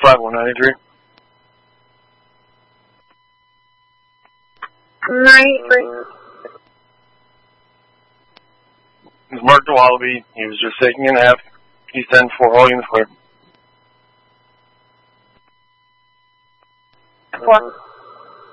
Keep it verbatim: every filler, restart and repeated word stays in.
five one ninety-three. ninety-three. He's marked a Wallaby. He was just taking a nap. He's ten four, all units clear. Four.